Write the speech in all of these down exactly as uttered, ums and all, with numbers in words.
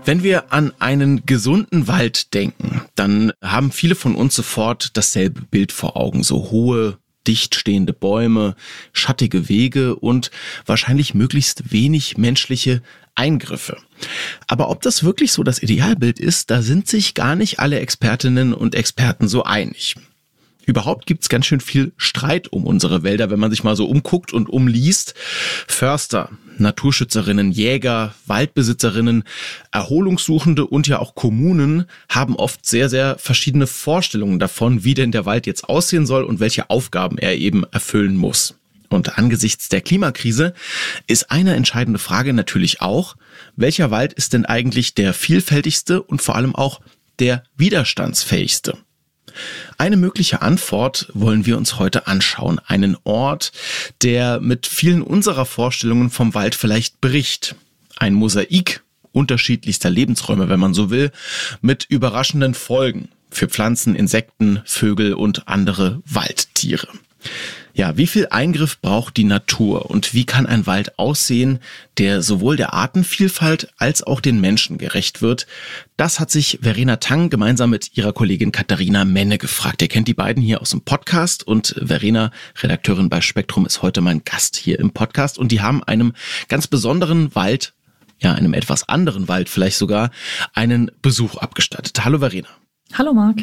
Wenn wir an einen gesunden Wald denken, dann haben viele von uns sofort dasselbe Bild vor Augen. So hohe, dicht stehende Bäume, schattige Wege und wahrscheinlich möglichst wenig menschliche Eingriffe. Aber ob das wirklich so das Idealbild ist, da sind sich gar nicht alle Expertinnen und Experten so einig. Überhaupt gibt's ganz schön viel Streit um unsere Wälder, wenn man sich mal so umguckt und umliest. Förster, Naturschützerinnen, Jäger, Waldbesitzerinnen, Erholungssuchende und ja auch Kommunen haben oft sehr, sehr verschiedene Vorstellungen davon, wie denn der Wald jetzt aussehen soll und welche Aufgaben er eben erfüllen muss. Und angesichts der Klimakrise ist eine entscheidende Frage natürlich auch, welcher Wald ist denn eigentlich der vielfältigste und vor allem auch der widerstandsfähigste? Eine mögliche Antwort wollen wir uns heute anschauen. Einen Ort, der mit vielen unserer Vorstellungen vom Wald vielleicht bricht. Ein Mosaik unterschiedlichster Lebensräume, wenn man so will, mit überraschenden Folgen für Pflanzen, Insekten, Vögel und andere Waldtiere. Ja, wie viel Eingriff braucht die Natur und wie kann ein Wald aussehen, der sowohl der Artenvielfalt als auch den Menschen gerecht wird? Das hat sich Verena Tang gemeinsam mit ihrer Kollegin Katharina Menne gefragt. Ihr kennt die beiden hier aus dem Podcast und Verena, Redakteurin bei Spektrum, ist heute mein Gast hier im Podcast und die haben einem ganz besonderen Wald, ja, einem etwas anderen Wald vielleicht sogar, einen Besuch abgestattet. Hallo Verena. Hallo Marc.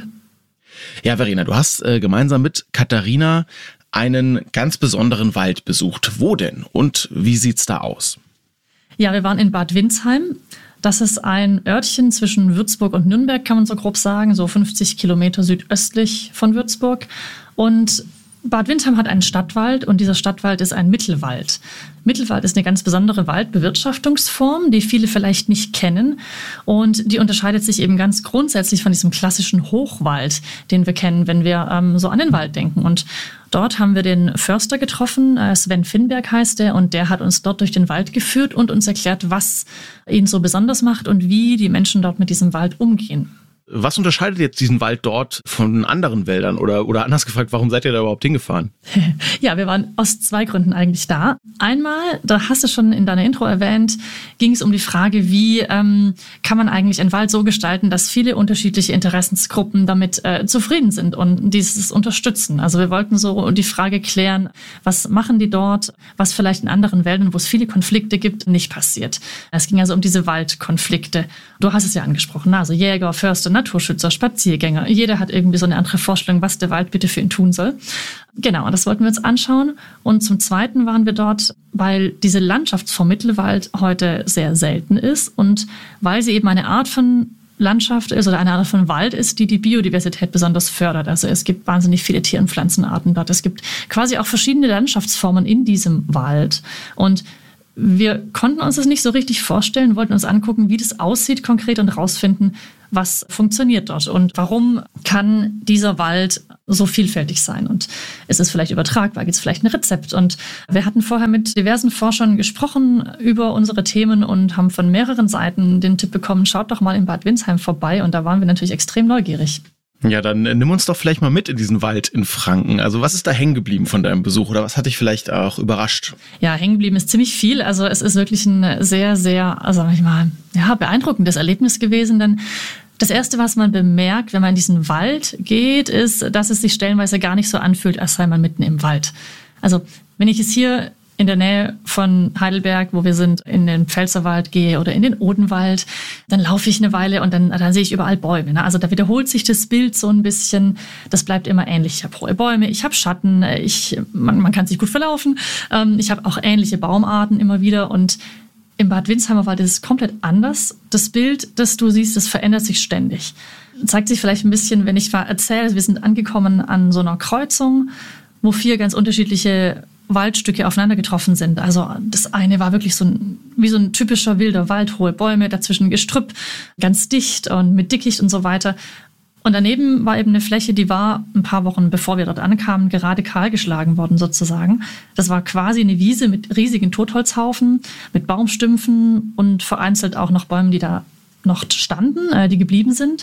Ja, Verena, du hast äh, gemeinsam mit Katharina einen ganz besonderen Wald besucht. Wo denn und wie sieht's da aus? Ja, wir waren in Bad Windsheim. Das ist ein Örtchen zwischen Würzburg und Nürnberg, kann man so grob sagen, so fünfzig Kilometer südöstlich von Würzburg. Und Bad Windsheim hat einen Stadtwald und dieser Stadtwald ist ein Mittelwald. Mittelwald ist eine ganz besondere Waldbewirtschaftungsform, die viele vielleicht nicht kennen und die unterscheidet sich eben ganz grundsätzlich von diesem klassischen Hochwald, den wir kennen, wenn wir ähm, so an den Wald denken. Und dort haben wir den Förster getroffen, äh, Sven Finnberg heißt er, und der hat uns dort durch den Wald geführt und uns erklärt, was ihn so besonders macht und wie die Menschen dort mit diesem Wald umgehen. Was unterscheidet jetzt diesen Wald dort von anderen Wäldern? Oder, oder anders gefragt, warum seid ihr da überhaupt hingefahren? Ja, wir waren aus zwei Gründen eigentlich da. Einmal, da hast du schon in deiner Intro erwähnt, ging es um die Frage, wie ähm, kann man eigentlich einen Wald so gestalten, dass viele unterschiedliche Interessensgruppen damit äh, zufrieden sind und dieses unterstützen. Also wir wollten so die Frage klären, was machen die dort, was vielleicht in anderen Wäldern, wo es viele Konflikte gibt, nicht passiert. Es ging also um diese Waldkonflikte. Du hast es ja angesprochen, also Jäger, Förster, Naturschützer, Spaziergänger. Jeder hat irgendwie so eine andere Vorstellung, was der Wald bitte für ihn tun soll. Genau, das wollten wir uns anschauen. Und zum Zweiten waren wir dort, weil diese Landschaftsform Mittelwald heute sehr selten ist und weil sie eben eine Art von Landschaft ist oder eine Art von Wald ist, die die Biodiversität besonders fördert. Also es gibt wahnsinnig viele Tier- und Pflanzenarten dort. Es gibt quasi auch verschiedene Landschaftsformen in diesem Wald. Und wir konnten uns das nicht so richtig vorstellen, wollten uns angucken, wie das aussieht konkret und rausfinden, was funktioniert dort und warum kann dieser Wald so vielfältig sein und ist es vielleicht übertragbar, gibt es vielleicht ein Rezept und wir hatten vorher mit diversen Forschern gesprochen über unsere Themen und haben von mehreren Seiten den Tipp bekommen, schaut doch mal in Bad Windsheim vorbei und da waren wir natürlich extrem neugierig. Ja, dann nimm uns doch vielleicht mal mit in diesen Wald in Franken. Also was ist da hängen geblieben von deinem Besuch oder was hat dich vielleicht auch überrascht? Ja, hängen geblieben ist ziemlich viel. Also es ist wirklich ein sehr, sehr, also sag ich mal, ja, beeindruckendes Erlebnis gewesen, denn das Erste, was man bemerkt, wenn man in diesen Wald geht, ist, dass es sich stellenweise gar nicht so anfühlt, als sei man mitten im Wald. Also wenn ich jetzt hier in der Nähe von Heidelberg, wo wir sind, in den Pfälzerwald gehe oder in den Odenwald, dann laufe ich eine Weile und dann, dann sehe ich überall Bäume. Ne? Also da wiederholt sich das Bild so ein bisschen. Das bleibt immer ähnlich. Ich habe hohe Bäume, ich habe Schatten, ich, man, man kann sich gut verlaufen. Ähm, ich habe auch ähnliche Baumarten immer wieder und im Bad Windsheimer Wald ist es komplett anders. Das Bild, das du siehst, das verändert sich ständig. Zeigt sich vielleicht ein bisschen, wenn ich erzähle, wir sind angekommen an so einer Kreuzung, wo vier ganz unterschiedliche Waldstücke aufeinander getroffen sind. Also das eine war wirklich so ein, wie so ein typischer wilder Wald, hohe Bäume, dazwischen Gestrüpp, ganz dicht und mit Dickicht und so weiter. Und daneben war eben eine Fläche, die war ein paar Wochen, bevor wir dort ankamen, gerade kahlgeschlagen worden sozusagen. Das war quasi eine Wiese mit riesigen Totholzhaufen, mit Baumstümpfen und vereinzelt auch noch Bäumen, die da noch standen, äh, die geblieben sind.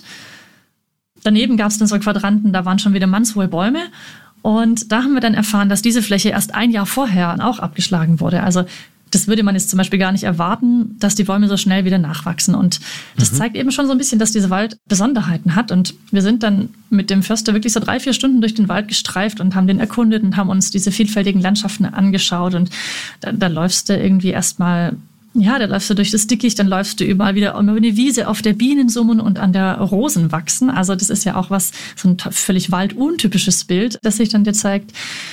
Daneben gab es dann so Quadranten, da waren schon wieder mannshohe Bäume. Und da haben wir dann erfahren, dass diese Fläche erst ein Jahr vorher auch abgeschlagen wurde. Also das würde man jetzt zum Beispiel gar nicht erwarten, dass die Bäume so schnell wieder nachwachsen. Und das mhm. zeigt eben schon so ein bisschen, dass dieser Wald Besonderheiten hat. Und wir sind dann mit dem Förster wirklich so drei, vier Stunden durch den Wald gestreift und haben den erkundet und haben uns diese vielfältigen Landschaften angeschaut. Und da, da läufst du irgendwie erstmal, ja, da läufst du durch das Dickicht, dann läufst du überall wieder über eine Wiese, auf der Bienen summen und an der Rosen wachsen. Also das ist ja auch was, so ein völlig walduntypisches Bild, das sich dann dir zeigt.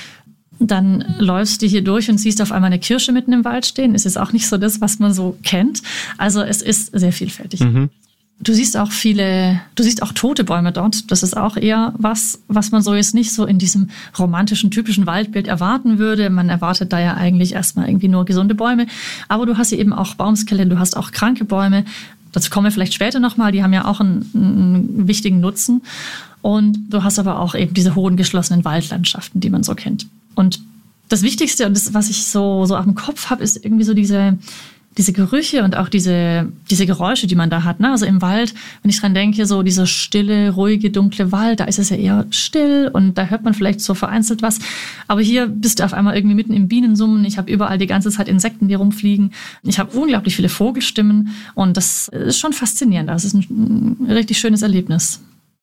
Dann läufst du hier durch und siehst auf einmal eine Kirsche mitten im Wald stehen. Es ist auch nicht so das, was man so kennt. Also es ist sehr vielfältig. Mhm. Du siehst auch viele, du siehst auch tote Bäume dort. Das ist auch eher was, was man so jetzt nicht so in diesem romantischen, typischen Waldbild erwarten würde. Man erwartet da ja eigentlich erstmal irgendwie nur gesunde Bäume. Aber du hast hier eben auch Baumskelette, du hast auch kranke Bäume. Dazu kommen wir vielleicht später nochmal. Die haben ja auch einen, einen wichtigen Nutzen. Und du hast aber auch eben diese hohen geschlossenen Waldlandschaften, die man so kennt. Und das Wichtigste und das, was ich so, so auf dem Kopf habe, ist irgendwie so diese, diese Gerüche und auch diese, diese Geräusche, die man da hat. Ne? Also im Wald, wenn ich dran denke, so dieser stille, ruhige, dunkle Wald, da ist es ja eher still und da hört man vielleicht so vereinzelt was. Aber hier bist du auf einmal irgendwie mitten im Bienensummen. Ich habe überall die ganze Zeit Insekten, die rumfliegen. Ich habe unglaublich viele Vogelstimmen und das ist schon faszinierend. Das ist ein, ein richtig schönes Erlebnis.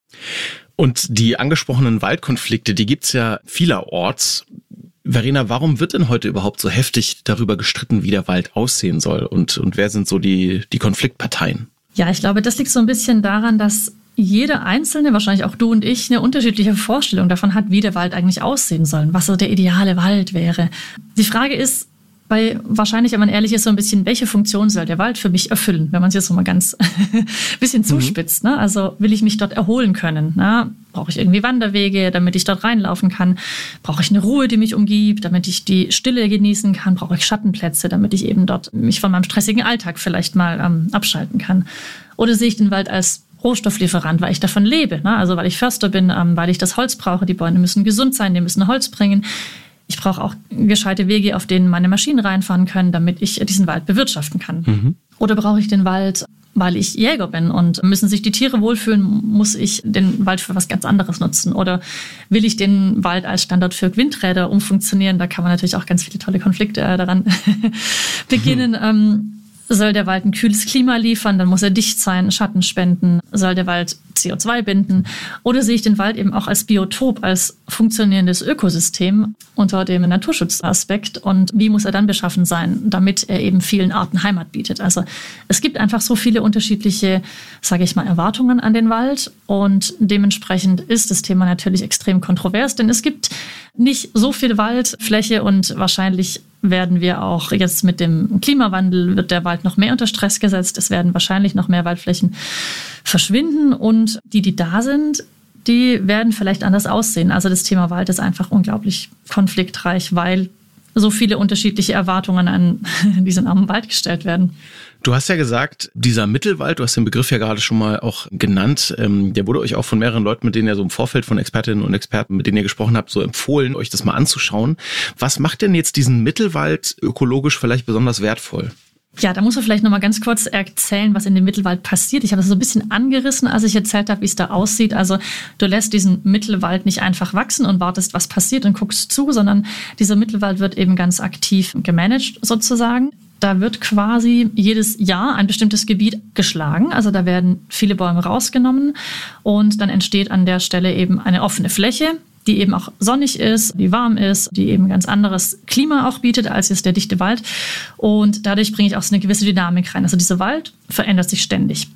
Und die angesprochenen Waldkonflikte, die gibt's ja vielerorts. Verena, warum wird denn heute überhaupt so heftig darüber gestritten, wie der Wald aussehen soll? Und, und wer sind so die, die Konfliktparteien? Ja, ich glaube, das liegt so ein bisschen daran, dass jeder Einzelne, wahrscheinlich auch du und ich, eine unterschiedliche Vorstellung davon hat, wie der Wald eigentlich aussehen soll, was so der ideale Wald wäre. Die Frage ist, bei wahrscheinlich, wenn man ehrlich ist, so ein bisschen, welche Funktion soll der Wald für mich erfüllen, wenn man es jetzt so mal ganz bisschen zuspitzt. Ne? Also will ich mich dort erholen können? Ne? Brauche ich irgendwie Wanderwege, damit ich dort reinlaufen kann? Brauche ich eine Ruhe, die mich umgibt, damit ich die Stille genießen kann? Brauche ich Schattenplätze, damit ich eben dort mich von meinem stressigen Alltag vielleicht mal ähm, abschalten kann? Oder sehe ich den Wald als Rohstofflieferant, weil ich davon lebe? Ne? Also weil ich Förster bin, ähm, weil ich das Holz brauche. Die Bäume müssen gesund sein, die müssen Holz bringen. Ich brauche auch gescheite Wege, auf denen meine Maschinen reinfahren können, damit ich diesen Wald bewirtschaften kann. Mhm. Oder brauche ich den Wald, weil ich Jäger bin und müssen sich die Tiere wohlfühlen, muss ich den Wald für was ganz anderes nutzen? Oder will ich den Wald als Standort für Windräder umfunktionieren? Da kann man natürlich auch ganz viele tolle Konflikte äh, daran beginnen. Mhm. Ähm, soll der Wald ein kühles Klima liefern, dann muss er dicht sein, Schatten spenden. Soll der Wald C O zwei binden? Oder sehe ich den Wald eben auch als Biotop, als funktionierendes Ökosystem unter dem Naturschutzaspekt? Und wie muss er dann beschaffen sein, damit er eben vielen Arten Heimat bietet? Also es gibt einfach so viele unterschiedliche, sage ich mal, Erwartungen an den Wald. Und dementsprechend ist das Thema natürlich extrem kontrovers, denn es gibt nicht so viel Waldfläche und wahrscheinlich werden wir auch jetzt mit dem Klimawandel, wird der Wald noch mehr unter Stress gesetzt. Es werden wahrscheinlich noch mehr Waldflächen verschwinden und die, die da sind, die werden vielleicht anders aussehen. Also das Thema Wald ist einfach unglaublich konfliktreich, weil so viele unterschiedliche Erwartungen an diesen armen Wald gestellt werden. Du hast ja gesagt, dieser Mittelwald, du hast den Begriff ja gerade schon mal auch genannt, ähm, der wurde euch auch von mehreren Leuten, mit denen ihr so im Vorfeld von Expertinnen und Experten, mit denen ihr gesprochen habt, so empfohlen, euch das mal anzuschauen. Was macht denn jetzt diesen Mittelwald ökologisch vielleicht besonders wertvoll? Ja, da muss man vielleicht noch mal ganz kurz erzählen, was in dem Mittelwald passiert. Ich habe das so ein bisschen angerissen, als ich erzählt habe, wie es da aussieht. Also du lässt diesen Mittelwald nicht einfach wachsen und wartest, was passiert und guckst zu, sondern dieser Mittelwald wird eben ganz aktiv gemanagt sozusagen. Da wird quasi jedes Jahr ein bestimmtes Gebiet geschlagen. Also da werden viele Bäume rausgenommen und dann entsteht an der Stelle eben eine offene Fläche, die eben auch sonnig ist, die warm ist, die eben ganz anderes Klima auch bietet als jetzt der dichte Wald. Und dadurch bringe ich auch so eine gewisse Dynamik rein. Also dieser Wald verändert sich ständig.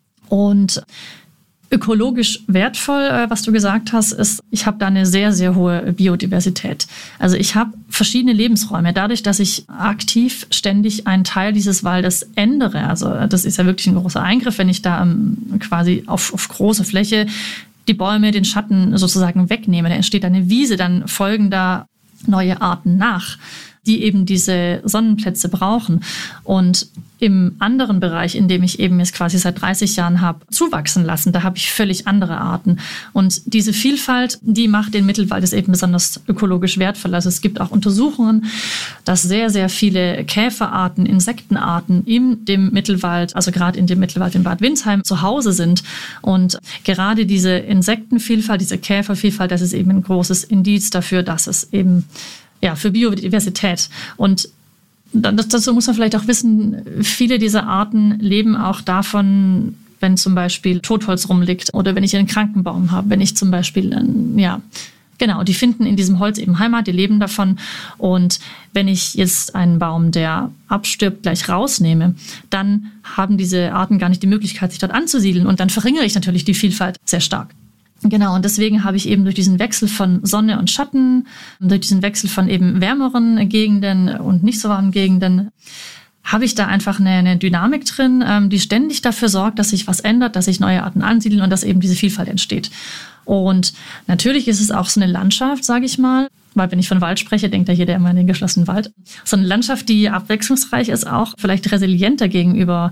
Und ökologisch wertvoll, was du gesagt hast, ist, ich habe da eine sehr, sehr hohe Biodiversität. Also ich habe verschiedene Lebensräume. Dadurch, dass ich aktiv ständig einen Teil dieses Waldes ändere, also das ist ja wirklich ein großer Eingriff, wenn ich da quasi auf, auf große Fläche die Bäume, den Schatten sozusagen wegnehme. Da entsteht eine Wiese, dann folgen da neue Arten nach, die eben diese Sonnenplätze brauchen. Und im anderen Bereich, in dem ich eben jetzt quasi seit dreißig Jahren habe zuwachsen lassen, da habe ich völlig andere Arten. Und diese Vielfalt, die macht den Mittelwald ist eben besonders ökologisch wertvoll. Also es gibt auch Untersuchungen, dass sehr, sehr viele Käferarten, Insektenarten in dem Mittelwald, also gerade in dem Mittelwald in Bad Windsheim, zu Hause sind. Und gerade diese Insektenvielfalt, diese Käfervielfalt, das ist eben ein großes Indiz dafür, dass es eben ja für Biodiversität und das, dazu muss man vielleicht auch wissen, viele dieser Arten leben auch davon, wenn zum Beispiel Totholz rumliegt oder wenn ich einen kranken Baum habe, wenn ich zum Beispiel, ja, genau, die finden in diesem Holz eben Heimat, die leben davon. Und wenn ich jetzt einen Baum, der abstirbt, gleich rausnehme, dann haben diese Arten gar nicht die Möglichkeit, sich dort anzusiedeln. Und dann verringere ich natürlich die Vielfalt sehr stark. Genau, und deswegen habe ich eben durch diesen Wechsel von Sonne und Schatten, durch diesen Wechsel von eben wärmeren Gegenden und nicht so warmen Gegenden, habe ich da einfach eine, eine Dynamik drin, ähm, die ständig dafür sorgt, dass sich was ändert, dass sich neue Arten ansiedeln und dass eben diese Vielfalt entsteht. Und natürlich ist es auch so eine Landschaft, sage ich mal, weil wenn ich von Wald spreche, denkt ja jeder immer an den geschlossenen Wald. So eine Landschaft, die abwechslungsreich ist, auch vielleicht resilienter gegenüber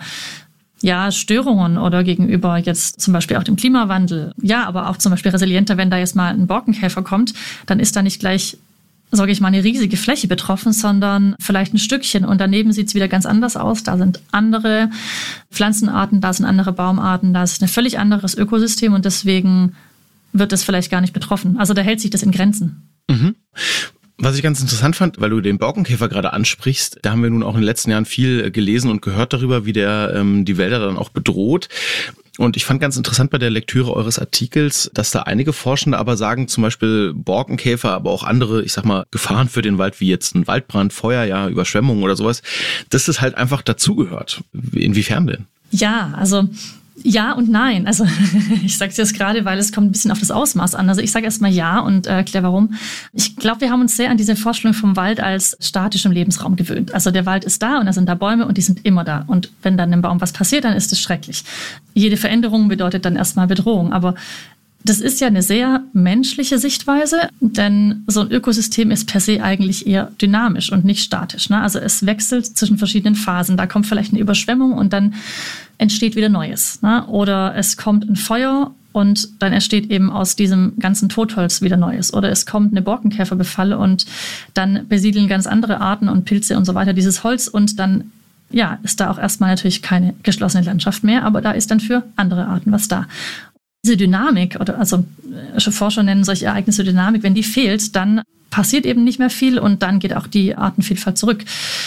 ja, Störungen oder gegenüber jetzt zum Beispiel auch dem Klimawandel. Ja, aber auch zum Beispiel resilienter, wenn da jetzt mal ein Borkenkäfer kommt, dann ist da nicht gleich, sage ich mal, eine riesige Fläche betroffen, sondern vielleicht ein Stückchen. Und daneben sieht es wieder ganz anders aus. Da sind andere Pflanzenarten, da sind andere Baumarten, da ist ein völlig anderes Ökosystem und deswegen wird das vielleicht gar nicht betroffen. Also da hält sich das in Grenzen. Mhm. Was ich ganz interessant fand, weil du den Borkenkäfer gerade ansprichst, da haben wir nun auch in den letzten Jahren viel gelesen und gehört darüber, wie der ähm, die Wälder dann auch bedroht. Und ich fand ganz interessant bei der Lektüre eures Artikels, dass da einige Forschende aber sagen, zum Beispiel Borkenkäfer, aber auch andere, ich sag mal, Gefahren für den Wald, wie jetzt ein Waldbrand, Feuer, ja, Überschwemmungen oder sowas, dass das halt einfach dazugehört. Inwiefern denn? Ja, also ja und nein. Also ich sage es jetzt gerade, weil es kommt ein bisschen auf das Ausmaß an. Also ich sage erstmal ja und erkläre warum. Ich glaube, wir haben uns sehr an diese Vorstellung vom Wald als statischem Lebensraum gewöhnt. Also der Wald ist da und da sind da Bäume und die sind immer da. Und wenn dann im Baum was passiert, dann ist es schrecklich. Jede Veränderung bedeutet dann erstmal Bedrohung. Aber das ist ja eine sehr menschliche Sichtweise, denn so ein Ökosystem ist per se eigentlich eher dynamisch und nicht statisch, ne? Also es wechselt zwischen verschiedenen Phasen. Da kommt vielleicht eine Überschwemmung und dann entsteht wieder Neues, ne? Oder es kommt ein Feuer und dann entsteht eben aus diesem ganzen Totholz wieder Neues. Oder es kommt eine Borkenkäferbefall und dann besiedeln ganz andere Arten und Pilze und so weiter dieses Holz und dann ja, ist da auch erstmal natürlich keine geschlossene Landschaft mehr, aber da ist dann für andere Arten was da. Diese Dynamik, oder also Forscher nennen solche Ereignisse Dynamik, wenn die fehlt, dann passiert eben nicht mehr viel und dann geht auch die Artenvielfalt zurück.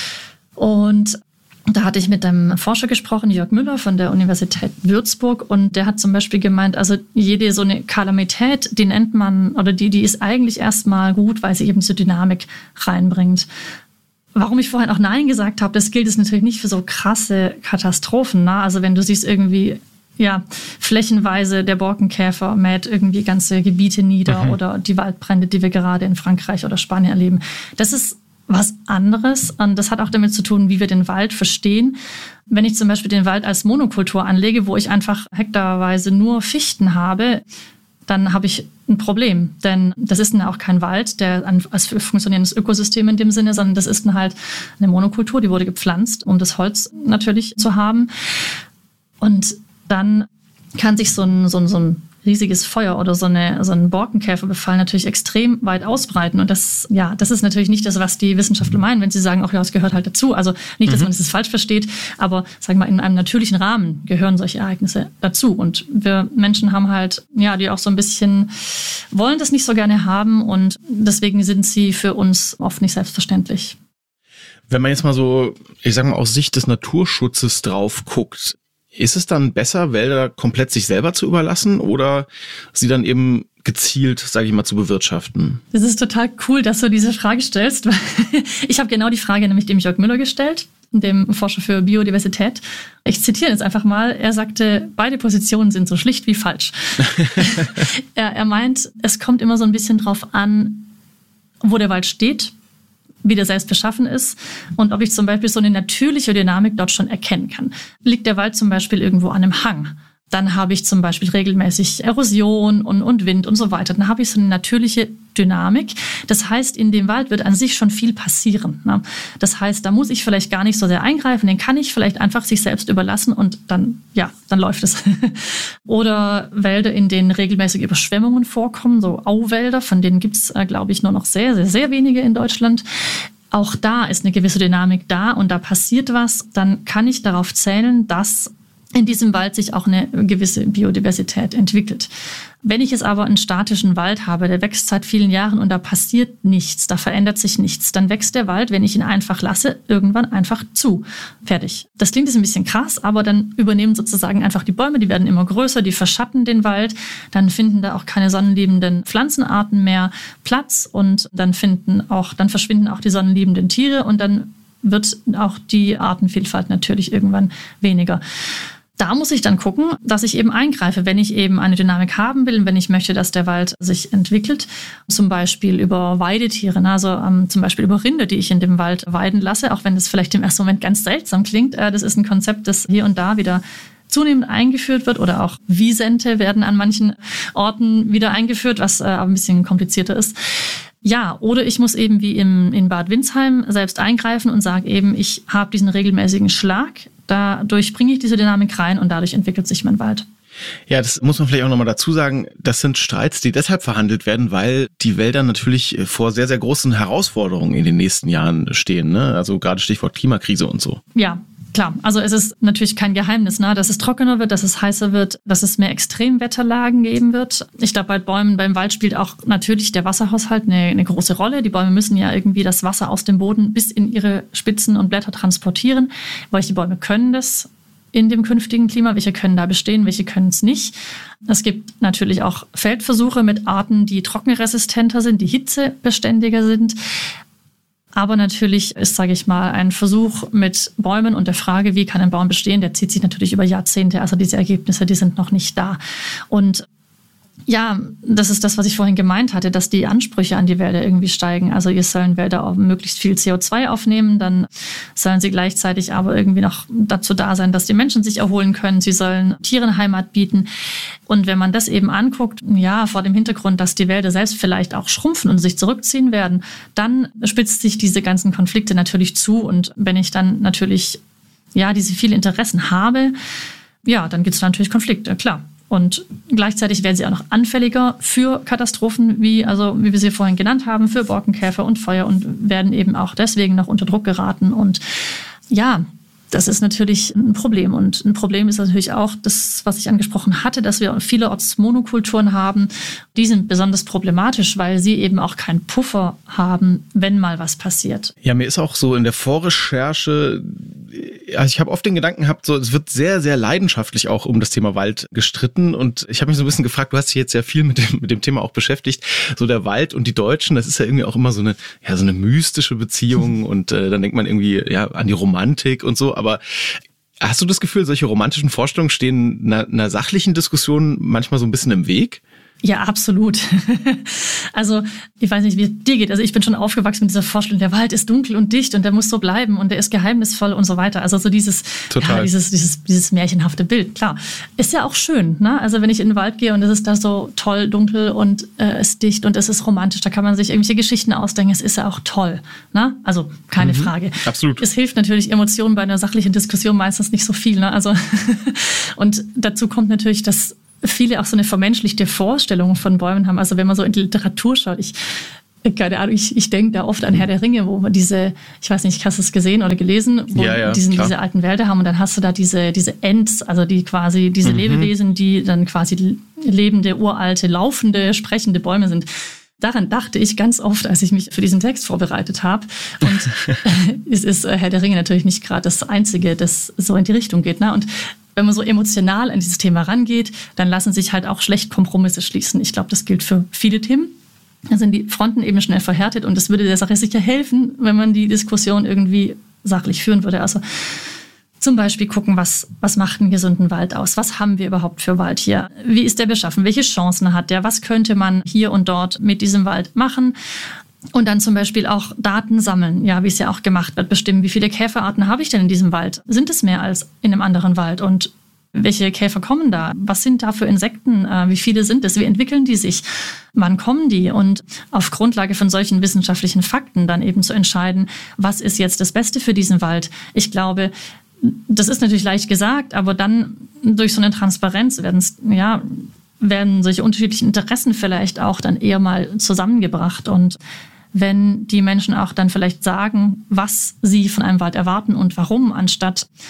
Und da hatte ich mit einem Forscher gesprochen, Jörg Müller von der Universität Würzburg, und der hat zum Beispiel gemeint, also jede so eine Kalamität, die nennt man, oder die, die ist eigentlich erstmal gut, weil sie eben diese Dynamik reinbringt. Warum ich vorhin auch Nein gesagt habe, das gilt es natürlich nicht für so krasse Katastrophen, ne? Also wenn du siehst irgendwie, ja, flächenweise der Borkenkäfer mäht irgendwie ganze Gebiete nieder, mhm. oder die Waldbrände, die wir gerade in Frankreich oder Spanien erleben. Das ist was anderes und das hat auch damit zu tun, wie wir den Wald verstehen. Wenn ich zum Beispiel den Wald als Monokultur anlege, wo ich einfach hektarweise nur Fichten habe, dann habe ich ein Problem. Denn das ist dann auch kein Wald, der als funktionierendes Ökosystem in dem Sinne, sondern das ist dann halt eine Monokultur, die wurde gepflanzt, um das Holz natürlich zu haben. Und dann kann sich so ein, so ein, so ein riesiges Feuer oder so, eine, so ein Borkenkäferbefall natürlich extrem weit ausbreiten. Und das, ja, das ist natürlich nicht das, was die Wissenschaftler meinen, wenn sie sagen, ach ja, es gehört halt dazu. Also nicht, dass mhm. man das falsch versteht, aber sagen wir mal, in einem natürlichen Rahmen gehören solche Ereignisse dazu. Und wir Menschen haben halt, ja, die auch so ein bisschen wollen das nicht so gerne haben und deswegen sind sie für uns oft nicht selbstverständlich. Wenn man jetzt mal so, ich sag mal, aus Sicht des Naturschutzes drauf guckt, ist es dann besser, Wälder komplett sich selber zu überlassen oder sie dann eben gezielt, sage ich mal, zu bewirtschaften? Das ist total cool, dass du diese Frage stellst. Ich habe genau die Frage nämlich dem Jörg Müller gestellt, dem Forscher für Biodiversität. Ich zitiere jetzt einfach mal. Er sagte, beide Positionen sind so schlicht wie falsch. er, er meint, es kommt immer so ein bisschen drauf an, wo der Wald steht, wie der selbst beschaffen ist und ob ich zum Beispiel so eine natürliche Dynamik dort schon erkennen kann. Liegt der Wald zum Beispiel irgendwo an einem Hang, dann habe ich zum Beispiel regelmäßig Erosion und, und Wind und so weiter. Dann habe ich so eine natürliche Dynamik. Das heißt, in dem Wald wird an sich schon viel passieren, ne? Das heißt, da muss ich vielleicht gar nicht so sehr eingreifen, den kann ich vielleicht einfach sich selbst überlassen und dann, ja, dann läuft es. Oder Wälder, in denen regelmäßig Überschwemmungen vorkommen, so Auwälder, von denen gibt es, äh, glaube ich, nur noch sehr, sehr, sehr wenige in Deutschland. Auch da ist eine gewisse Dynamik da und da passiert was. Dann kann ich darauf zählen, dass in diesem Wald sich auch eine gewisse Biodiversität entwickelt. Wenn ich jetzt aber einen statischen Wald habe, der wächst seit vielen Jahren und da passiert nichts, da verändert sich nichts, dann wächst der Wald, wenn ich ihn einfach lasse, irgendwann einfach zu. Fertig. Das klingt jetzt ein bisschen krass, aber dann übernehmen sozusagen einfach die Bäume, die werden immer größer, die verschatten den Wald, dann finden da auch keine sonnenliebenden Pflanzenarten mehr Platz und dann finden auch, dann verschwinden auch die sonnenliebenden Tiere und dann wird auch die Artenvielfalt natürlich irgendwann weniger. Da muss ich dann gucken, dass ich eben eingreife, wenn ich eben eine Dynamik haben will, wenn ich möchte, dass der Wald sich entwickelt, zum Beispiel über Weidetiere, also ähm, zum Beispiel über Rinder, die ich in dem Wald weiden lasse, auch wenn das vielleicht im ersten Moment ganz seltsam klingt. Äh, das ist ein Konzept, das hier und da wieder zunehmend eingeführt wird oder auch Wiesente werden an manchen Orten wieder eingeführt, was äh, aber ein bisschen komplizierter ist. Ja, oder ich muss eben wie im, in Bad Windsheim selbst eingreifen und sage eben, ich habe diesen regelmäßigen Schlag, dadurch bringe ich diese Dynamik rein und dadurch entwickelt sich mein Wald. Ja, das muss man vielleicht auch nochmal dazu sagen. Das sind Streits, die deshalb verhandelt werden, weil die Wälder natürlich vor sehr, sehr großen Herausforderungen in den nächsten Jahren stehen, ne? Also gerade Stichwort Klimakrise und so. Ja. Klar, also es ist natürlich kein Geheimnis, ne? Dass es trockener wird, dass es heißer wird, dass es mehr Extremwetterlagen geben wird. Ich glaube, bei Bäumen, beim Wald spielt auch natürlich der Wasserhaushalt eine, eine große Rolle. Die Bäume müssen ja irgendwie das Wasser aus dem Boden bis in ihre Spitzen und Blätter transportieren. Welche Bäume können das in dem künftigen Klima? Welche können da bestehen? Welche können es nicht? Es gibt natürlich auch Feldversuche mit Arten, die trockenresistenter sind, die hitzebeständiger sind. Aber natürlich ist, sage ich mal, ein Versuch mit Bäumen und der Frage, wie kann ein Baum bestehen, der zieht sich natürlich über Jahrzehnte. Also diese Ergebnisse, die sind noch nicht da. Und ja, das ist das, was ich vorhin gemeint hatte, dass die Ansprüche an die Wälder irgendwie steigen. Also ihr sollen Wälder auch möglichst viel C O zwei aufnehmen, dann sollen sie gleichzeitig aber irgendwie noch dazu da sein, dass die Menschen sich erholen können. Sie sollen Tieren Heimat bieten. Und wenn man das eben anguckt, ja, vor dem Hintergrund, dass die Wälder selbst vielleicht auch schrumpfen und sich zurückziehen werden, dann spitzt sich diese ganzen Konflikte natürlich zu. Und wenn ich dann natürlich, ja, diese vielen Interessen habe, ja, dann gibt es natürlich Konflikte, klar. Und gleichzeitig werden sie auch noch anfälliger für Katastrophen, wie, also, wie wir sie vorhin genannt haben, für Borkenkäfer und Feuer und werden eben auch deswegen noch unter Druck geraten. Und ja, das ist natürlich ein Problem. Und ein Problem ist natürlich auch das, was ich angesprochen hatte, dass wir vielerorts Monokulturen haben. Die sind besonders problematisch, weil sie eben auch keinen Puffer haben, wenn mal was passiert. Ja, mir ist auch so in der Vorrecherche, also ich habe oft den Gedanken gehabt, so es wird sehr, sehr leidenschaftlich auch um das Thema Wald gestritten. Und ich habe mich so ein bisschen gefragt, du hast dich jetzt ja viel mit dem, mit dem Thema auch beschäftigt. So der Wald und die Deutschen, das ist ja irgendwie auch immer so eine, ja, so eine mystische Beziehung. Und äh, dann denkt man irgendwie ja an die Romantik und so. Aber hast du das Gefühl, solche romantischen Vorstellungen stehen einer, einer sachlichen Diskussion manchmal so ein bisschen im Weg? Ja, absolut. Also ich weiß nicht, wie es dir geht. Also ich bin schon aufgewachsen mit dieser Vorstellung, der Wald ist dunkel und dicht und der muss so bleiben und der ist geheimnisvoll und so weiter. Also so dieses, ja, dieses, dieses, dieses märchenhafte Bild, klar. Ist ja auch schön, ne? Also wenn ich in den Wald gehe und es ist da so toll dunkel und äh, es ist dicht und es ist romantisch, da kann man sich irgendwelche Geschichten ausdenken. Es ist ja auch toll, ne? Also keine mhm, Frage. Absolut. Es hilft natürlich Emotionen bei einer sachlichen Diskussion meistens nicht so viel, ne? Also und dazu kommt natürlich, dass viele auch so eine vermenschlichte Vorstellung von Bäumen haben. Also wenn man so in die Literatur schaut, ich, keine Ahnung, ich, ich denke da oft an Herr der Ringe, wo man diese, ich weiß nicht, hast du es gesehen oder gelesen, wo ja, ja, diesen, diese alten Wälder haben und dann hast du da diese, diese Ents, also die quasi, diese mhm. Lebewesen, die dann quasi lebende, uralte, laufende, sprechende Bäume sind. Daran dachte ich ganz oft, als ich mich für diesen Text vorbereitet habe. Und es ist äh, Herr der Ringe natürlich nicht gerade das Einzige, das so in die Richtung geht, ne? Und wenn man so emotional an dieses Thema rangeht, dann lassen sich halt auch schlecht Kompromisse schließen. Ich glaube, das gilt für viele Themen. Da sind die Fronten eben schnell verhärtet und es würde der Sache sicher helfen, wenn man die Diskussion irgendwie sachlich führen würde. Also zum Beispiel gucken, was, was macht einen gesunden Wald aus? Was haben wir überhaupt für Wald hier? Wie ist der beschaffen? Welche Chancen hat der? Was könnte man hier und dort mit diesem Wald machen? Und dann zum Beispiel auch Daten sammeln, ja, wie es ja auch gemacht wird, bestimmen, wie viele Käferarten habe ich denn in diesem Wald? Sind es mehr als in einem anderen Wald? Und welche Käfer kommen da? Was sind da für Insekten? Wie viele sind es? Wie entwickeln die sich? Wann kommen die? Und auf Grundlage von solchen wissenschaftlichen Fakten dann eben zu entscheiden, was ist jetzt das Beste für diesen Wald? Ich glaube, das ist natürlich leicht gesagt, aber dann durch so eine Transparenz werden es, ja, werden solche unterschiedlichen Interessen vielleicht auch dann eher mal zusammengebracht. Und wenn die Menschen auch dann vielleicht sagen, was sie von einem Wald erwarten und warum, anstatt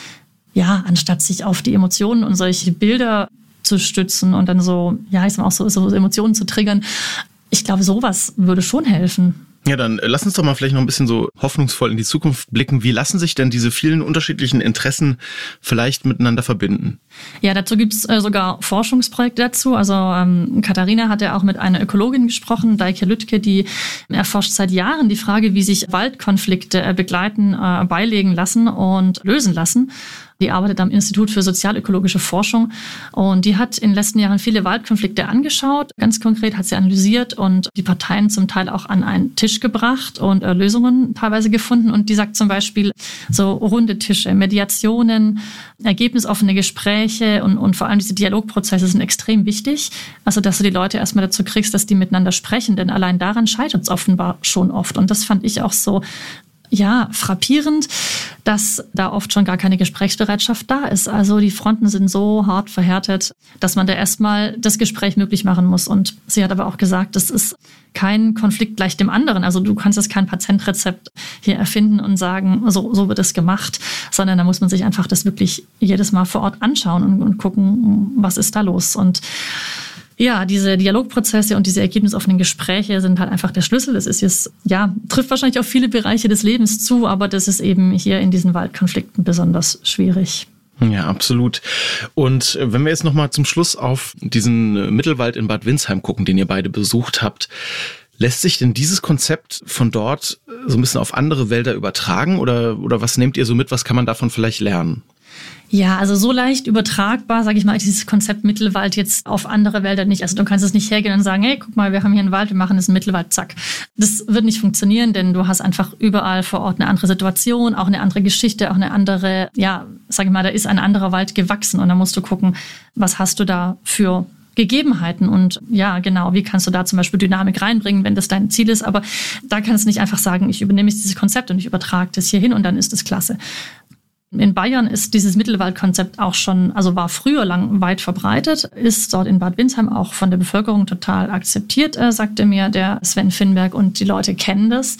ja, anstatt sich auf die Emotionen und solche Bilder zu stützen und dann so, ja, ich sag mal auch so, so Emotionen zu triggern. Ich glaube, sowas würde schon helfen. Ja, dann lass uns doch mal vielleicht noch ein bisschen so hoffnungsvoll in die Zukunft blicken. Wie lassen sich denn diese vielen unterschiedlichen Interessen vielleicht miteinander verbinden? Ja, dazu gibt's äh, sogar Forschungsprojekte dazu. Also ähm, Katharina hat ja auch mit einer Ökologin gesprochen, Daike Lüttke, die erforscht seit Jahren die Frage, wie sich Waldkonflikte äh, begleiten, äh, beilegen lassen und lösen lassen. Die arbeitet am Institut für sozialökologische Forschung und die hat in den letzten Jahren viele Waldkonflikte angeschaut. Ganz konkret hat sie analysiert und die Parteien zum Teil auch an einen Tisch gebracht und äh, Lösungen teilweise gefunden. Und die sagt zum Beispiel so runde Tische, Mediationen, ergebnisoffene Gespräche und, und vor allem diese Dialogprozesse sind extrem wichtig. Also, dass du die Leute erstmal dazu kriegst, dass die miteinander sprechen, denn allein daran scheitert es offenbar schon oft. Und das fand ich auch so ja, frappierend, dass da oft schon gar keine Gesprächsbereitschaft da ist. Also die Fronten sind so hart verhärtet, dass man da erstmal das Gespräch möglich machen muss. Und sie hat aber auch gesagt, das ist kein Konflikt gleich dem anderen. Also du kannst jetzt kein Patentrezept hier erfinden und sagen, so, so wird es gemacht, sondern da muss man sich einfach das wirklich jedes Mal vor Ort anschauen und, und gucken, was ist da los. Und ja, diese Dialogprozesse und diese ergebnisoffenen Gespräche sind halt einfach der Schlüssel. Das ist jetzt, ja, trifft wahrscheinlich auf viele Bereiche des Lebens zu, aber das ist eben hier in diesen Waldkonflikten besonders schwierig. Ja, absolut. Und wenn wir jetzt nochmal zum Schluss auf diesen Mittelwald in Bad Windsheim gucken, den ihr beide besucht habt, lässt sich denn dieses Konzept von dort so ein bisschen auf andere Wälder übertragen oder, oder was nehmt ihr so mit, was kann man davon vielleicht lernen? Ja, also so leicht übertragbar, sage ich mal, dieses Konzept Mittelwald jetzt auf andere Wälder nicht. Also du kannst es nicht hergehen und sagen, hey, guck mal, wir haben hier einen Wald, wir machen jetzt einen Mittelwald, zack. Das wird nicht funktionieren, denn du hast einfach überall vor Ort eine andere Situation, auch eine andere Geschichte, auch eine andere, ja, sage ich mal, da ist ein anderer Wald gewachsen und da musst du gucken, was hast du da für Gegebenheiten und ja, genau, wie kannst du da zum Beispiel Dynamik reinbringen, wenn das dein Ziel ist. Aber da kannst du nicht einfach sagen, ich übernehme jetzt dieses Konzept und ich übertrage das hier hin und dann ist das klasse. In Bayern ist dieses Mittelwaldkonzept auch schon, also war früher lang weit verbreitet, ist dort in Bad Windsheim auch von der Bevölkerung total akzeptiert, äh, sagte mir der Sven Finnberg, und die Leute kennen das.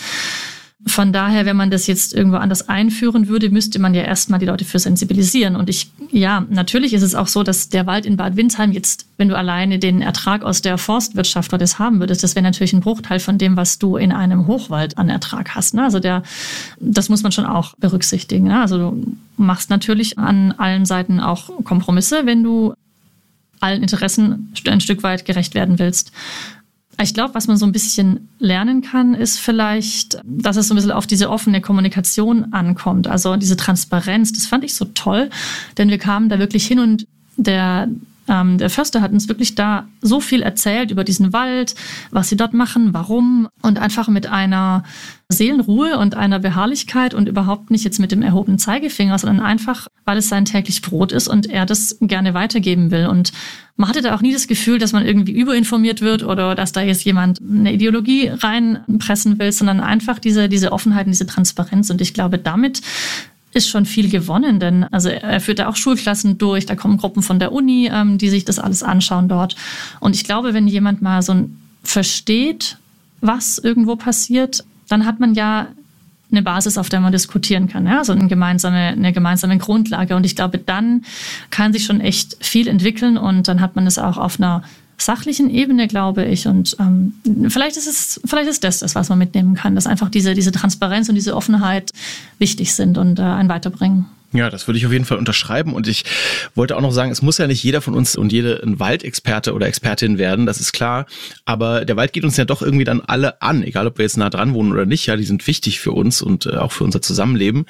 Von daher, wenn man das jetzt irgendwo anders einführen würde, müsste man ja erstmal die Leute für sensibilisieren. Und ich, ja, natürlich ist es auch so, dass der Wald in Bad Windsheim jetzt, wenn du alleine den Ertrag aus der Forstwirtschaft dort haben würdest, das wäre natürlich ein Bruchteil von dem, was du in einem Hochwald an Ertrag hast. Ne? Also der, das muss man schon auch berücksichtigen. Ne? Also du machst natürlich an allen Seiten auch Kompromisse, wenn du allen Interessen ein Stück weit gerecht werden willst. Ich glaube, was man so ein bisschen lernen kann, ist vielleicht, dass es so ein bisschen auf diese offene Kommunikation ankommt. Also diese Transparenz, das fand ich so toll, denn wir kamen da wirklich hin und der, ähm, der Förster hat uns wirklich da so viel erzählt über diesen Wald, was sie dort machen, warum, und einfach mit einer Seelenruhe und einer Beharrlichkeit und überhaupt nicht jetzt mit dem erhobenen Zeigefinger, sondern einfach, weil es sein täglich Brot ist und er das gerne weitergeben will. Und man hatte da auch nie das Gefühl, dass man irgendwie überinformiert wird oder dass da jetzt jemand eine Ideologie reinpressen will, sondern einfach diese, diese Offenheit und diese Transparenz. Und ich glaube, damit ist schon viel gewonnen, denn also er führt da auch Schulklassen durch, da kommen Gruppen von der Uni, ähm, die sich das alles anschauen dort. Und ich glaube, wenn jemand mal so ein versteht, was irgendwo passiert, dann hat man ja eine Basis, auf der man diskutieren kann, ja, so eine gemeinsame, eine gemeinsame Grundlage. Und ich glaube, dann kann sich schon echt viel entwickeln und dann hat man es auch auf einer sachlichen Ebene, glaube ich. Und ähm, vielleicht ist es, vielleicht ist das das, was man mitnehmen kann, dass einfach diese, diese Transparenz und diese Offenheit wichtig sind und äh, ein Weiterbringen. Ja, das würde ich auf jeden Fall unterschreiben. Und ich wollte auch noch sagen, es muss ja nicht jeder von uns und jede ein Waldexperte oder Expertin werden, das ist klar. Aber der Wald geht uns ja doch irgendwie dann alle an, egal ob wir jetzt nah dran wohnen oder nicht. Ja, die sind wichtig für uns und äh, auch für unser Zusammenleben.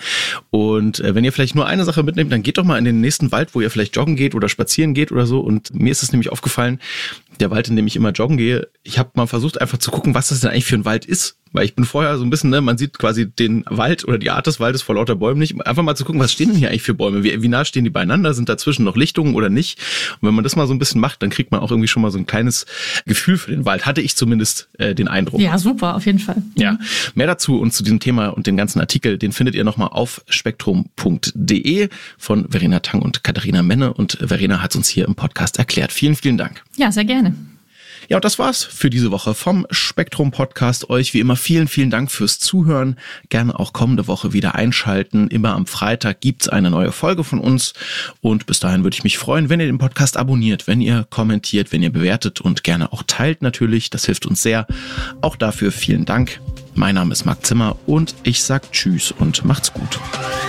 Und äh, wenn ihr vielleicht nur eine Sache mitnehmt, dann geht doch mal in den nächsten Wald, wo ihr vielleicht joggen geht oder spazieren geht oder so. Und mir ist es nämlich aufgefallen, der Wald, in dem ich immer joggen gehe, ich habe mal versucht einfach zu gucken, was das denn eigentlich für ein Wald ist. Weil ich bin vorher so ein bisschen, ne, man sieht quasi den Wald oder die Art des Waldes vor lauter Bäumen nicht. Einfach mal zu gucken, was stehen denn hier eigentlich für Bäume? Wie, wie nah stehen die beieinander? Sind dazwischen noch Lichtungen oder nicht? Und wenn man das mal so ein bisschen macht, dann kriegt man auch irgendwie schon mal so ein kleines Gefühl für den Wald. Hatte ich zumindest äh, den Eindruck. Ja, super, auf jeden Fall. Ja, mehr dazu und zu diesem Thema und den ganzen Artikel, den findet ihr nochmal auf spektrum punkt de von Verena Tang und Katharina Menne. Und Verena hat uns hier im Podcast erklärt. Vielen, vielen Dank. Ja, sehr gerne. Ja, und das war's für diese Woche vom Spektrum Podcast. Euch wie immer vielen, vielen Dank fürs Zuhören. Gerne auch kommende Woche wieder einschalten. Immer am Freitag gibt's eine neue Folge von uns. Und bis dahin würde ich mich freuen, wenn ihr den Podcast abonniert, wenn ihr kommentiert, wenn ihr bewertet und gerne auch teilt natürlich. Das hilft uns sehr. Auch dafür vielen Dank. Mein Name ist Marc Zimmer und ich sag Tschüss und macht's gut.